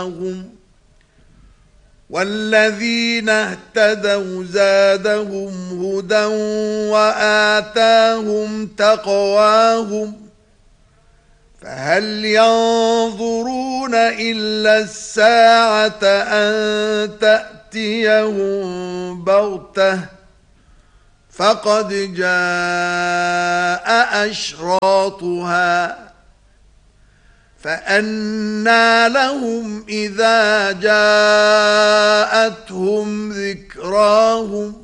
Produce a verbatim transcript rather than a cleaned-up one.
هداهم والذين اهتدوا زادهم هدى وآتاهم تقواهم فهل ينظرون إلا الساعة أن تأتيهم بغتة فقد جاء أشراطها فأنى لهم إذا جاءتهم ذكراهم